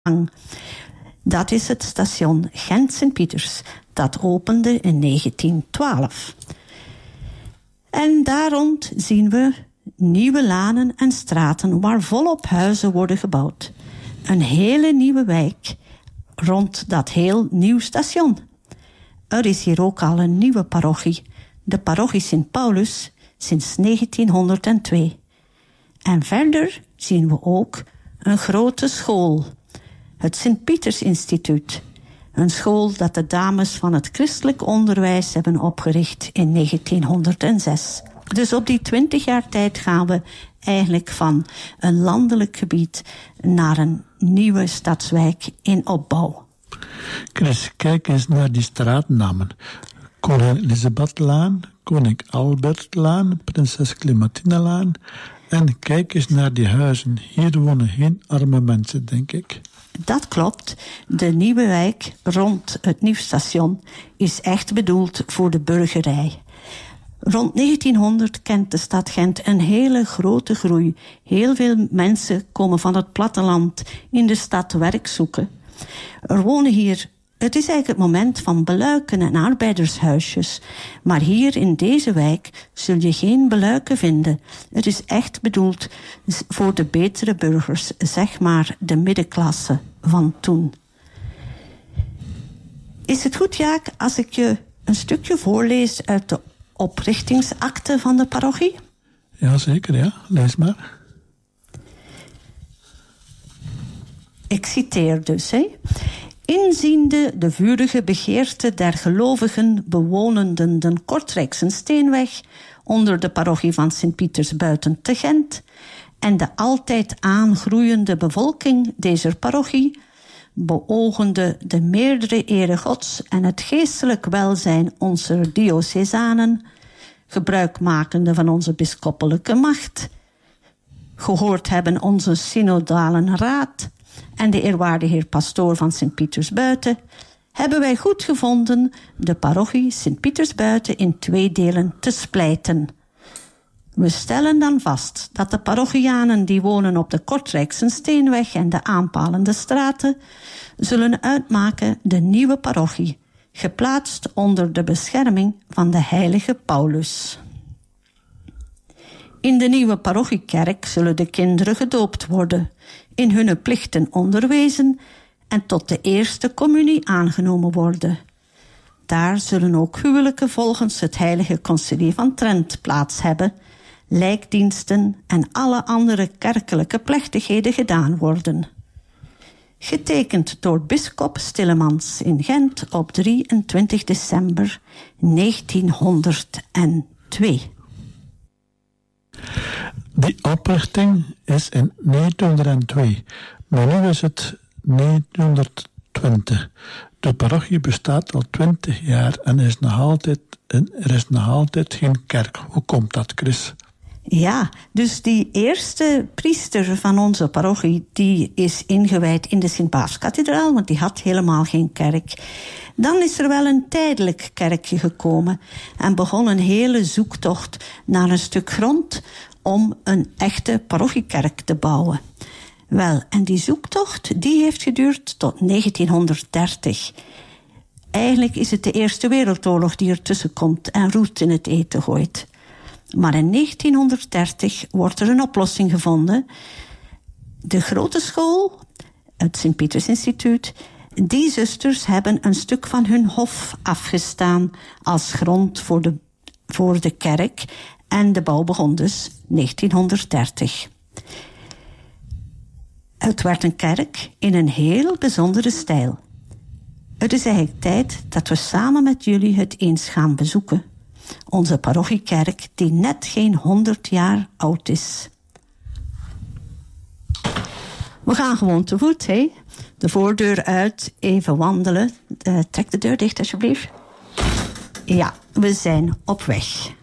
Dat is het station Gent-Sint-Pieters. Dat opende in 1912. En daar rond zien we nieuwe lanen en straten waar volop huizen worden gebouwd. Een hele nieuwe wijk rond dat heel nieuw station. Er is hier ook al een nieuwe parochie, de parochie Sint Paulus, sinds 1902. En verder zien we ook een grote school, het Sint-Pieters Instituut. Een school dat de dames van het christelijk onderwijs hebben opgericht in 1906. Dus op die 20 jaar tijd gaan we eigenlijk van een landelijk gebied naar een nieuwe stadswijk in opbouw. Chris, kijk eens naar die straatnamen. Koningin Elisabethlaan, Koning Albertlaan, Prinses Clementinalaan. En kijk eens naar die huizen. Hier wonen geen arme mensen, denk ik. Dat klopt. De nieuwe wijk rond het nieuwstation is echt bedoeld voor de burgerij. Rond 1900 kent de stad Gent een hele grote groei. Heel veel mensen komen van het platteland in de stad werk zoeken. Er wonen hier, het is eigenlijk het moment van beluiken en arbeidershuisjes. Maar hier in deze wijk zul je geen beluiken vinden. Het is echt bedoeld voor de betere burgers, zeg maar de middenklasse van toen. Is het goed, Jaak, als ik je een stukje voorlees uit de oprichtingsakte van de parochie? Ja, zeker, ja. Lees maar. Ik citeer dus, Inziende de vurige begeerte der gelovigen bewonenden de Kortrijkse Steenweg onder de parochie van Sint-Pieters buiten te Gent en de altijd aangroeiende bevolking deze parochie, beogende de meerdere ere Gods en het geestelijk welzijn onze diocesanen, gebruikmakende van onze bisschoppelijke macht, gehoord hebben onze synodale raad en de eerwaarde heer pastoor van Sint-Pieters buiten, hebben wij goed gevonden de parochie Sint-Pieters buiten in 2 delen te splijten. We stellen dan vast dat de parochianen die wonen op de Kortrijkse Steenweg en de aanpalende straten zullen uitmaken de nieuwe parochie, geplaatst onder de bescherming van de heilige Paulus. In de nieuwe parochiekerk zullen de kinderen gedoopt worden, in hun plichten onderwezen en tot de eerste communie aangenomen worden. Daar zullen ook huwelijken volgens het heilige concilie van Trent plaats hebben, lijkdiensten en alle andere kerkelijke plechtigheden gedaan worden. Getekend door bisschop Stillemans in Gent op 23 december 1902. Die oprichting is in 1902, maar nu is het 1920. De parochie bestaat al 20 jaar en er is nog altijd geen kerk. Hoe komt dat, Chris? Ja, dus die eerste priester van onze parochie, die is ingewijd in de Sint-Baafskathedraal, want die had helemaal geen kerk. Dan is er wel een tijdelijk kerkje gekomen en begon een hele zoektocht naar een stuk grond om een echte parochiekerk te bouwen. Wel, en die zoektocht die heeft geduurd tot 1930. Eigenlijk is het de Eerste Wereldoorlog die ertussen komt en roet in het eten gooit. Maar in 1930 wordt er een oplossing gevonden. De grote school, het Sint-Pieters Instituut, die zusters hebben een stuk van hun hof afgestaan als grond voor de kerk. En de bouw begon dus 1930. Het werd een kerk in een heel bijzondere stijl. Het is eigenlijk tijd dat we samen met jullie het eens gaan bezoeken. Onze parochiekerk die net geen 100 jaar oud is. We gaan gewoon te voet, hè? De voordeur uit, even wandelen. Trek de deur dicht, alsjeblieft. Ja, we zijn op weg.